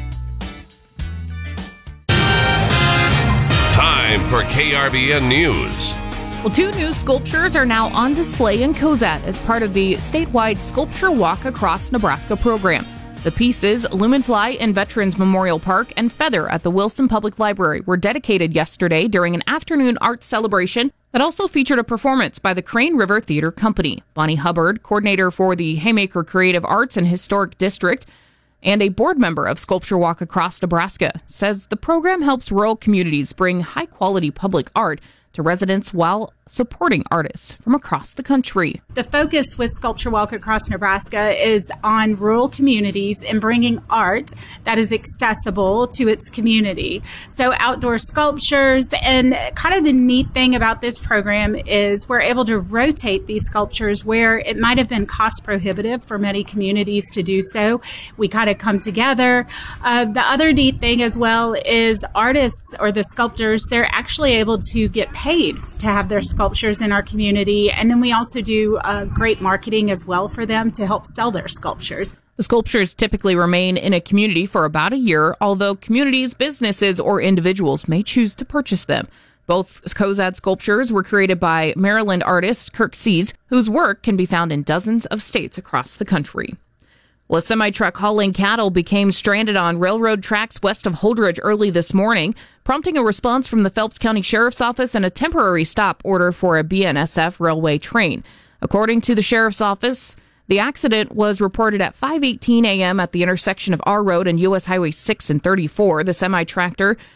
Time for K R V N News. Well, two new sculptures are now on display in Cozad as part of the statewide Sculpture Walk Across Nebraska program. The pieces, Lumenfly in Veterans Memorial Park and Feather at the Wilson Public Library, were dedicated yesterday during an afternoon art celebration that also featured a performance by the Crane River Theater Company. Bonnie Hubbard, coordinator for the Haymaker Creative Arts and Historic District, and a board member of Sculpture Walk Across Nebraska, says the program helps rural communities bring high-quality public art to residents while supporting artists from across the country. The focus with Sculpture Walk Across Nebraska is on rural communities and bringing art that is accessible to its community. So outdoor sculptures, and kind of the neat thing about this program is we're able to rotate these sculptures where it might have been cost prohibitive for many communities to do so. We kind of come together. Uh, the other neat thing as well is artists or the sculptors, they're actually able to get paid to have their sculptures in our community, and then we also do uh, great marketing as well for them to help sell their sculptures. The sculptures typically remain in a community for about a year, although communities, businesses, or individuals may choose to purchase them. Both Cozad sculptures were created by Maryland artist Kirk Sees, whose work can be found in dozens of states across the country. Well, a semi-truck hauling cattle became stranded on railroad tracks west of Holdridge early this morning, prompting a response from the Phelps County Sheriff's Office and a temporary stop order for a B N S F railway train. According to the Sheriff's Office, the accident was reported at five eighteen a.m. at the intersection of R Road and U S Highway six and thirty-four. The semi-tractor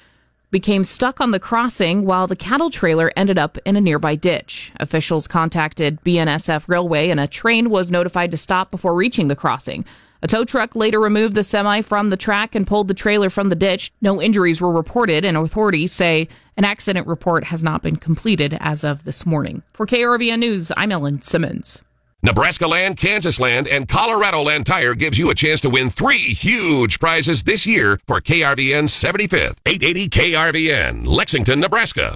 became stuck on the crossing while the cattle trailer ended up in a nearby ditch. Officials contacted B N S F Railway and a train was notified to stop before reaching the crossing. A tow truck later removed the semi from the track and pulled the trailer from the ditch. No injuries were reported, and authorities say an accident report has not been completed as of this morning. For K R V N News, I'm Ellen Simmons. Nebraska Land, Kansas Land, and Colorado Land Tire gives you a chance to win three huge prizes this year for K R V N's seventy-fifth. eight eighty K R V N, Lexington, Nebraska.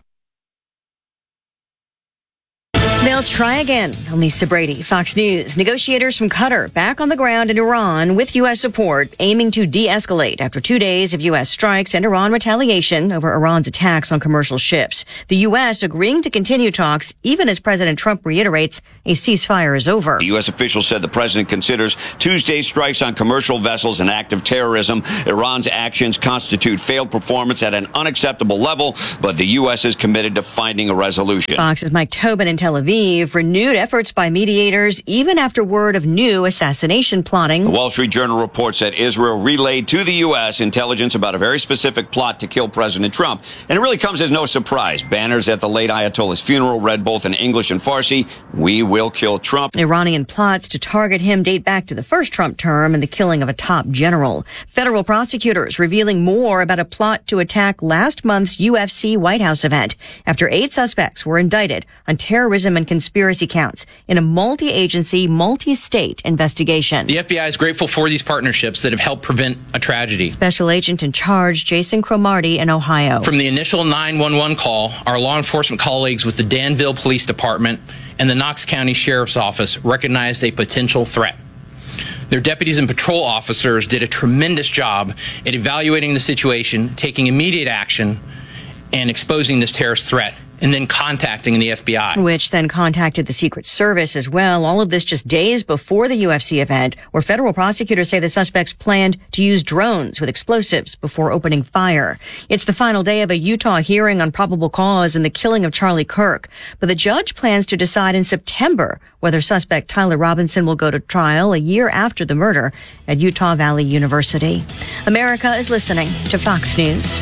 They'll try again. I'm Lisa Brady, Fox News. Negotiators from Qatar back on the ground in Iran with U S support, aiming to de-escalate after two days of U S strikes and Iran retaliation over Iran's attacks on commercial ships. The U S agreeing to continue talks even as President Trump reiterates a ceasefire is over. The U S official said the president considers Tuesday's strikes on commercial vessels an act of terrorism. Iran's actions constitute failed performance at an unacceptable level, but the U S is committed to finding a resolution. Fox's Mike Tobin in Tel Aviv. Renewed efforts by mediators even after word of new assassination plotting. The Wall Street Journal reports that Israel relayed to the U S intelligence about a very specific plot to kill President Trump. And it really comes as no surprise. Banners at the late Ayatollah's funeral read both in English and Farsi, "We will kill Trump." Iranian plots to target him date back to the first Trump term and the killing of a top general. Federal prosecutors revealing more about a plot to attack last month's U F C White House event after eight suspects were indicted on terrorism and conspiracy counts in a multi-agency, multi-state investigation. The F B I is grateful for these partnerships that have helped prevent a tragedy. Special agent in charge, Jason Cromartie in Ohio. From the initial nine one one call, our law enforcement colleagues with the Danville Police Department and the Knox County Sheriff's Office recognized a potential threat. Their deputies and patrol officers did a tremendous job at evaluating the situation, taking immediate action, and exposing this terrorist threat, and then contacting the F B I. Which then contacted the Secret Service as well. All of this just days before the U F C event, where federal prosecutors say the suspects planned to use drones with explosives before opening fire. It's the final day of a Utah hearing on probable cause in the killing of Charlie Kirk. But the judge plans to decide in September whether suspect Tyler Robinson will go to trial a year after the murder at Utah Valley University. America is listening to Fox News.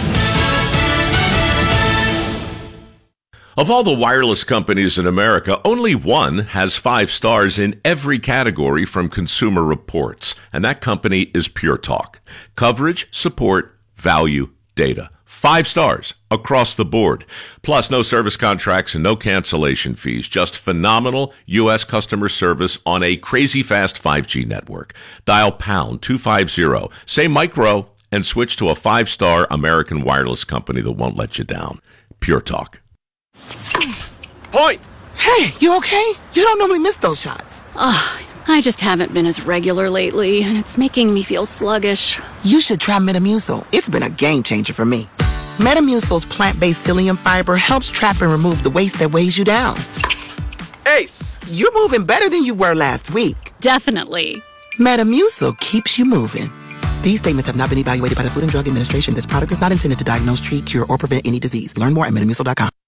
Of all the wireless companies in America, only one has five stars in every category from Consumer Reports, and that company is Pure Talk. Coverage, support, value, data. Five stars across the board. Plus, no service contracts and no cancellation fees. Just phenomenal U S customer service on a crazy fast five G network. Dial pound two fifty, say micro, and switch to a five-star American wireless company that won't let you down. Pure Talk. Point! Hey, you okay? You don't normally miss those shots. Oh, I just haven't been as regular lately, and it's making me feel sluggish. You should try Metamucil. It's been a game changer for me. Metamucil's plant-based psyllium fiber helps trap and remove the waste that weighs you down. Ace! You're moving better than you were last week. Definitely. Metamucil keeps you moving. These statements have not been evaluated by the Food and Drug Administration. This product is not intended to diagnose, treat, cure, or prevent any disease. Learn more at metamucil dot com.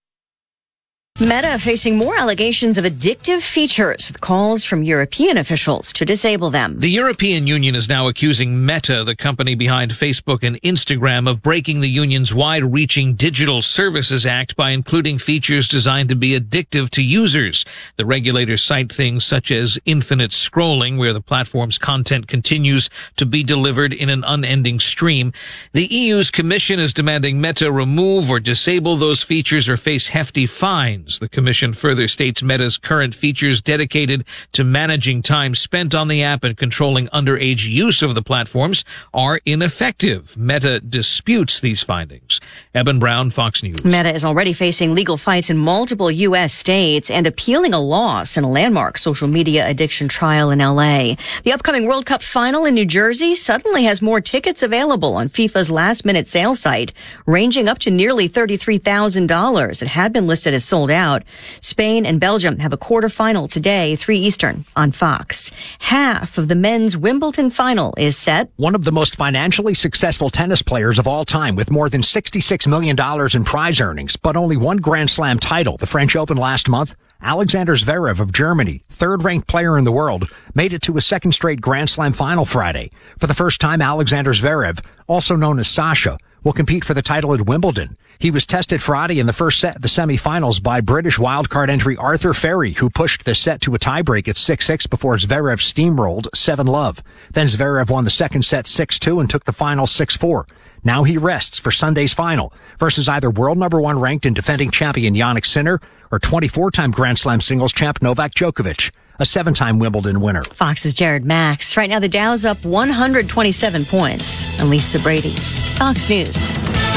Meta facing more allegations of addictive features with calls from European officials to disable them. The European Union is now accusing Meta, the company behind Facebook and Instagram, of breaking the union's wide-reaching Digital Services Act by including features designed to be addictive to users. The regulators cite things such as infinite scrolling, where the platform's content continues to be delivered in an unending stream. The E U's Commission is demanding Meta remove or disable those features or face hefty fines. The Commission further states Meta's current features dedicated to managing time spent on the app and controlling underage use of the platforms are ineffective. Meta disputes these findings. Eben Brown, Fox News. Meta is already facing legal fights in multiple U S states and appealing a loss in a landmark social media addiction trial in L A. The upcoming World Cup final in New Jersey suddenly has more tickets available on FIFA's last-minute sale site, ranging up to nearly thirty-three thousand dollars. It had been listed as sold out. Spain and Belgium have a quarterfinal today, three Eastern, on Fox. Half of the men's Wimbledon final is set. One of the most financially successful tennis players of all time, with more than sixty-six million dollars in prize earnings, but only one Grand Slam title, the French Open last month. Alexander Zverev of Germany, third-ranked player in the world, made it to a second straight Grand Slam final Friday. For the first time, Alexander Zverev, also known as Sasha, will compete for the title at Wimbledon. He was tested Friday in the first set of the semifinals by British wildcard entry Arthur Ferry, who pushed the set to a tiebreak at six six before Zverev steamrolled seven love. Then Zverev won the second set six two and took the final six four. Now he rests for Sunday's final versus either world number one ranked and defending champion Jannik Sinner or twenty-four-time Grand Slam singles champ Novak Djokovic, a seven-time Wimbledon winner. Fox's Jared Max. Right now the Dow's up one hundred twenty-seven points. And Lisa Brady, Fox News.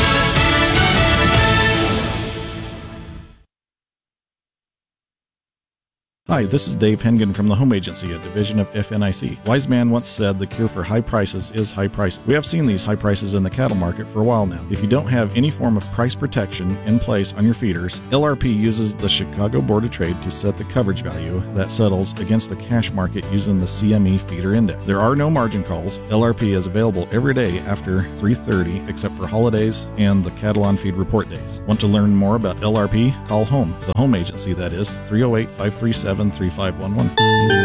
Hi, this is Dave Hengen from the Home Agency, a division of F N I C. Wise man once said the cure for high prices is high prices. We have seen these high prices in the cattle market for a while now. If you don't have any form of price protection in place on your feeders, L R P uses the Chicago Board of Trade to set the coverage value that settles against the cash market using the C M E feeder index. There are no margin calls. L R P is available every day after three thirty except for holidays and the cattle on feed report days. Want to learn more about L R P? Call HOME, the Home Agency, that is, three oh eight, five three seven, three five one one.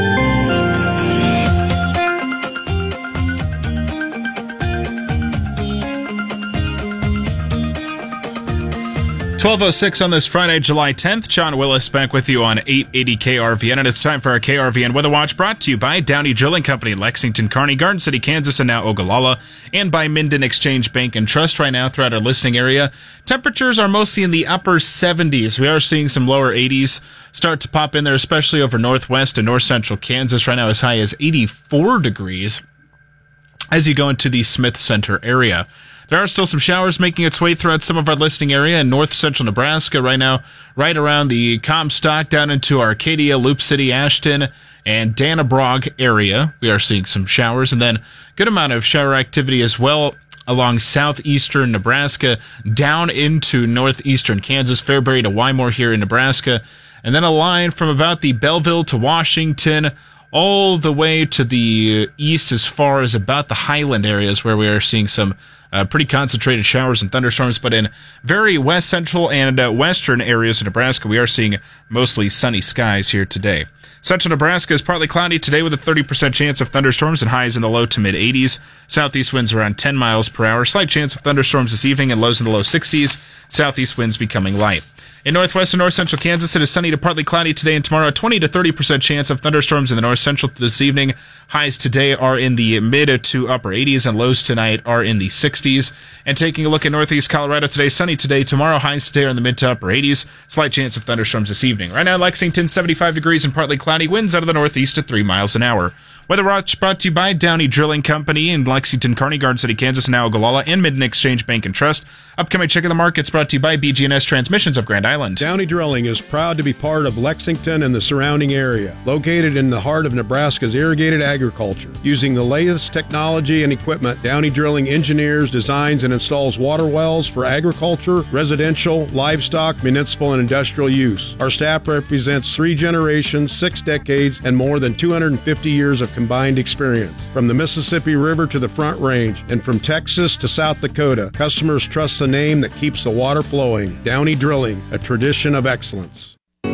twelve oh six on this Friday, July tenth. John Willis back with you on eight eighty K R V N, and it's time for our K R V N Weather Watch, brought to you by Downey Drilling Company, Lexington, Kearney, Garden City, Kansas, and now Ogallala, and by Minden Exchange Bank and Trust. Right now throughout our listening area, temperatures are mostly in the upper seventies. We are seeing some lower eighties start to pop in there, especially over northwest and north central Kansas. Right now as high as eighty-four degrees as you go into the Smith Center area. There are still some showers making its way throughout some of our listening area in north central Nebraska right now, right around the Comstock down into Arcadia, Loop City, Ashton, and Dannebrog area. We are seeing some showers, and then good amount of shower activity as well along southeastern Nebraska down into northeastern Kansas, Fairbury to Wymore here in Nebraska, and then a line from about the Belleville to Washington all the way to the east as far as about the Highland areas where we are seeing some Uh, pretty concentrated showers and thunderstorms, but in very west central and uh, western areas of Nebraska, we are seeing mostly sunny skies here today. Central Nebraska is partly cloudy today with a thirty percent chance of thunderstorms and highs in the low to mid eighties. Southeast winds around ten miles per hour. Slight chance of thunderstorms this evening and lows in the low sixties. Southeast winds becoming light. In northwest and north central Kansas, it is sunny to partly cloudy today and tomorrow. twenty to thirty percent chance of thunderstorms in the north central this evening. Highs today are in the mid to upper eighties, and lows tonight are in the sixties. And taking a look at northeast Colorado today, sunny today, tomorrow. Highs today are in the mid to upper eighties. Slight chance of thunderstorms this evening. Right now, Lexington, seventy-five degrees and partly cloudy. Winds out of the northeast at three miles an hour. Weather Watch brought to you by Downey Drilling Company in Lexington, Kearney, Garden City, Kansas, and now Ogallala, and Minden Exchange Bank and Trust. Upcoming Check of the Markets brought to you by B G N S Transmissions of Grand Island. Downey Drilling is proud to be part of Lexington and the surrounding area. Located in the heart of Nebraska's irrigated agriculture. Using the latest technology and equipment, Downey Drilling engineers, designs, and installs water wells for agriculture, residential, livestock, municipal, and industrial use. Our staff represents three generations, six decades, and more than two hundred fifty years of combined experience. From the Mississippi River to the Front Range, and from Texas to South Dakota, customers trust the name that keeps the water flowing. Downey Drilling, a tradition of excellence.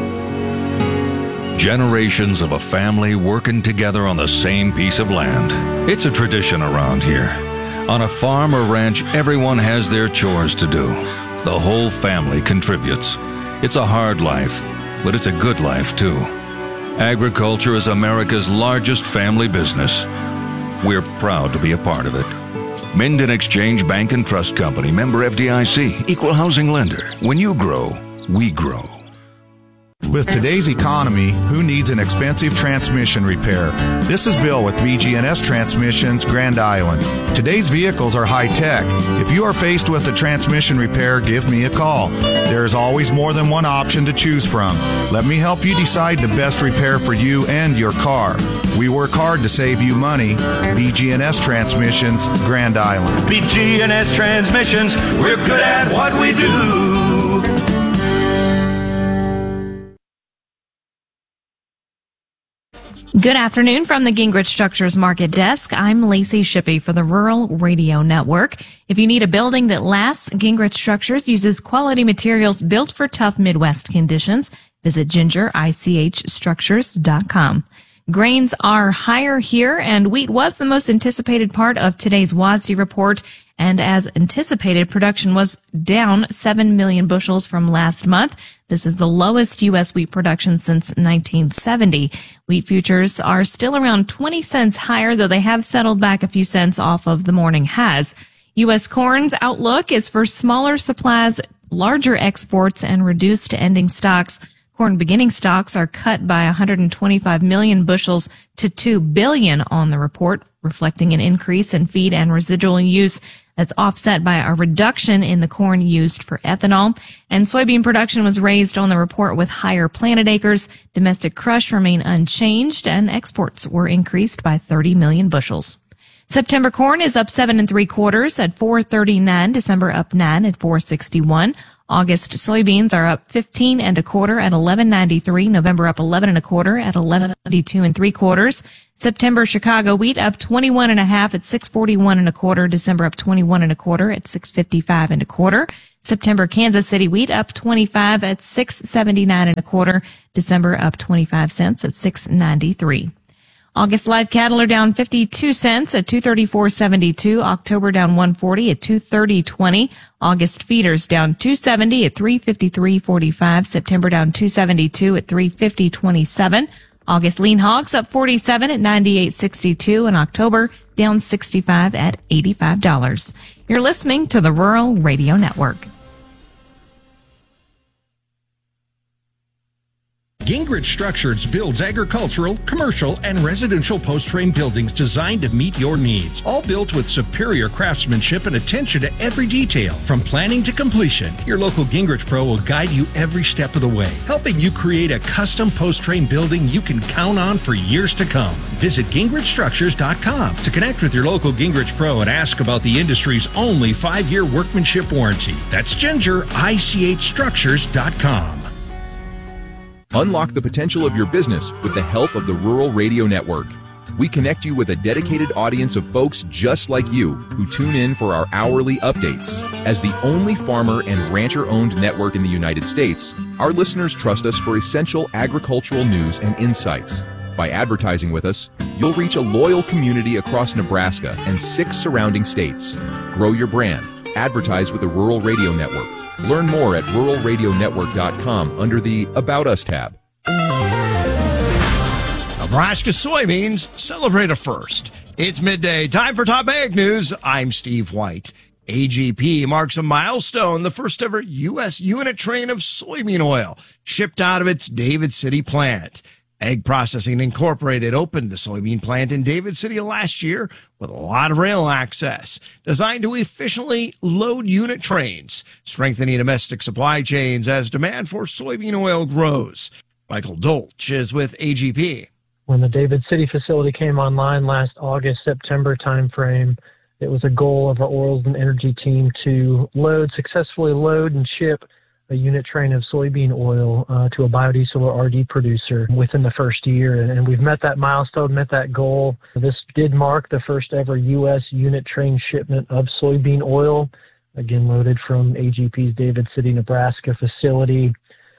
Generations of a family working together on the same piece of land. It's a tradition around here. On a farm or ranch, everyone has their chores to do. The whole family contributes. It's a hard life, but it's a good life too. Agriculture is America's largest family business. We're proud to be a part of it. Minden Exchange Bank and Trust Company, member F D I C, equal housing lender. When you grow, we grow. With today's economy, who needs an expensive transmission repair? This is Bill with B G N S Transmissions, Grand Island. Today's vehicles are high-tech. If you are faced with a transmission repair, give me a call. There is always more than one option to choose from. Let me help you decide the best repair for you and your car. We work hard to save you money. B G N S Transmissions, Grand Island. B G N S Transmissions, we're good at what we do. Good afternoon from the Gingrich Structures Market Desk. I'm Lacey Shippey for the Rural Radio Network. If you need a building that lasts, Gingrich Structures uses quality materials built for tough Midwest conditions. Visit ginger ich structures dot com. Grains are higher here, and wheat was the most anticipated part of today's W A S D report. And as anticipated, production was down seven million bushels from last month. This is the lowest U S wheat production since nineteen seventy. Wheat futures are still around twenty cents higher, though they have settled back a few cents off of the morning highs. U S corn's outlook is for smaller supplies, larger exports, and reduced ending stocks. Corn beginning stocks are cut by one hundred twenty-five million bushels to two billion on the report, reflecting an increase in feed and residual use that's offset by a reduction in the corn used for ethanol. And soybean production was raised on the report with higher planted acres. Domestic crush remained unchanged, and exports were increased by thirty million bushels. September corn is up seven and three quarters at four thirty-nine. December up nine at four sixty-one. August soybeans are up fifteen and a quarter at eleven ninety-three. November up eleven and a quarter at eleven ninety-two and three quarters. September Chicago wheat up twenty-one and a half at six forty-one and a quarter. December up twenty-one and a quarter at six fifty-five and a quarter. September Kansas City wheat up twenty-five at six seventy-nine and a quarter. December up twenty-five cents at six ninety-three. August live cattle are down fifty-two cents at two thirty-four seventy-two. October down one forty at two thirty twenty. August feeders down two seventy at three fifty-three forty-five. September down two seventy-two at three fifty twenty-seven. August lean hogs up forty-seven at ninety-eight sixty-two, and October down sixty-five at eighty-five dollars. You're listening to the Rural Radio Network. Gingrich Structures builds agricultural, commercial, and residential post-frame buildings designed to meet your needs. All built with superior craftsmanship and attention to every detail. From planning to completion, your local Gingrich Pro will guide you every step of the way, helping you create a custom post-frame building you can count on for years to come. Visit gingrich structures dot com to connect with your local Gingrich Pro and ask about the industry's only five-year workmanship warranty. That's ginger ich structures dot com. Unlock the potential of your business with the help of the Rural Radio Network. We connect you with a dedicated audience of folks just like you who tune in for our hourly updates. As the only farmer and rancher-owned network in the United States, our listeners trust us for essential agricultural news and insights. By advertising with us, you'll reach a loyal community across Nebraska and six surrounding states. Grow your brand. Advertise with the Rural Radio Network. Learn more at rural radio network dot com under the About Us tab. Nebraska soybeans celebrate a first. It's midday. Time for Top Ag News. I'm Steve White. A G P marks a milestone, the first ever U S unit train of soybean oil shipped out of its David City plant. Ag Processing Incorporated opened the soybean plant in David City last year with a lot of rail access, designed to efficiently load unit trains, strengthening domestic supply chains as demand for soybean oil grows. Michael Dolch is with A G P. When the David City facility came online last August, September timeframe, it was a goal of our oils and energy team to load, successfully load and ship a unit train of soybean oil uh, to a biodiesel or R D producer within the first year. And, and we've met that milestone, met that goal. This did mark the first ever U S unit train shipment of soybean oil, again, loaded from A G P's David City, Nebraska facility.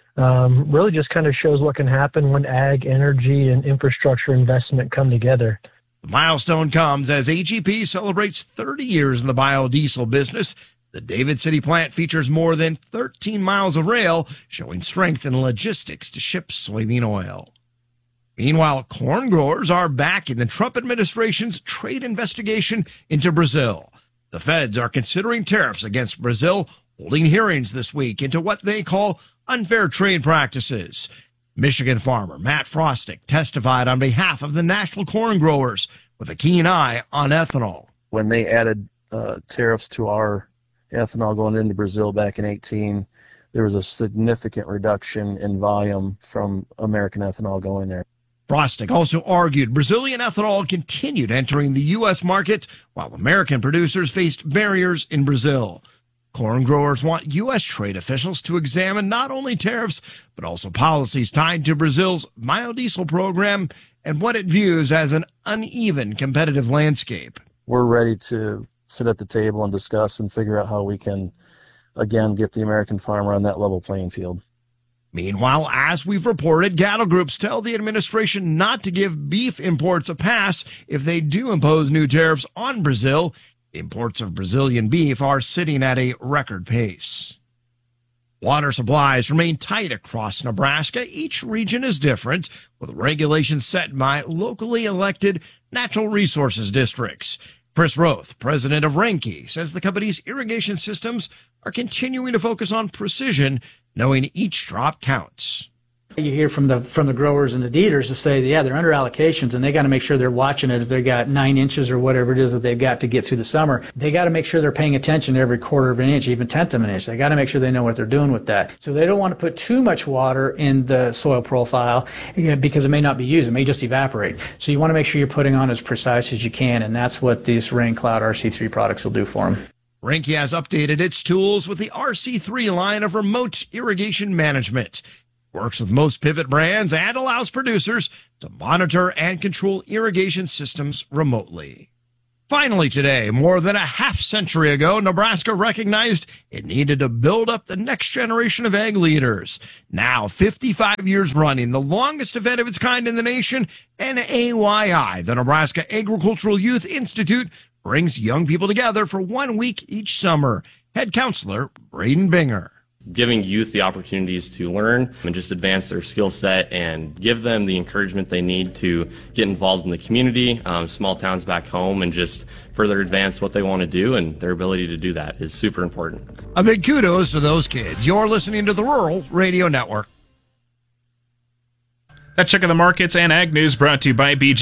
Um, really just kind of shows what can happen when ag, energy, and infrastructure investment come together. The milestone comes as A G P celebrates thirty years in the biodiesel business. The David City plant features more than thirteen miles of rail, showing strength in logistics to ship soybean oil. Meanwhile, corn growers are back in the Trump administration's trade investigation into Brazil. The feds are considering tariffs against Brazil, holding hearings this week into what they call unfair trade practices. Michigan farmer Matt Frostic testified on behalf of the national corn growers with a keen eye on ethanol. When they added uh, tariffs to our ethanol going into Brazil back in eighteen, there was a significant reduction in volume from American ethanol going there. Frostic also argued Brazilian ethanol continued entering the U S market while American producers faced barriers in Brazil. Corn growers want U S trade officials to examine not only tariffs, but also policies tied to Brazil's biodiesel program and what it views as an uneven competitive landscape. We're ready to sit at the table and discuss and figure out how we can, again, get the American farmer on that level playing field. Meanwhile, as we've reported, cattle groups tell the administration not to give beef imports a pass if they do impose new tariffs on Brazil. Imports of Brazilian beef are sitting at a record pace. Water supplies remain tight across Nebraska. Each region is different, with regulations set by locally elected natural resources districts. Chris Roth, president of Renke, says the company's irrigation systems are continuing to focus on precision, knowing each drop counts. You hear from the from the growers and the dealers to say, yeah, they're under allocations and they got to make sure they're watching it. If they got nine inches or whatever it is that they've got to get through the summer, they got to make sure they're paying attention to every quarter of an inch, even tenth of an inch. They got to make sure they know what they're doing with that. So they don't want to put too much water in the soil profile because it may not be used. It may just evaporate. So you want to make sure you're putting on as precise as you can, and that's what these Rain Cloud R C three products will do for them. Renke has updated its tools with the R C three line of remote irrigation management. It works with most pivot brands and allows producers to monitor and control irrigation systems remotely. Finally today, more than a half century ago, Nebraska recognized it needed to build up the next generation of ag leaders. Now, fifty-five years running, the longest event of its kind in the nation, N A Y I, the Nebraska Agricultural Youth Institute, brings young people together for one week each summer. Head counselor Braden Binger. Giving youth the opportunities to learn and just advance their skill set and give them the encouragement they need to get involved in the community, um, small towns back home, and just further advance what they want to do, and their ability to do that is super important. A big kudos to those kids. You're listening to the Rural Radio Network. That check of the markets and ag news brought to you by B G.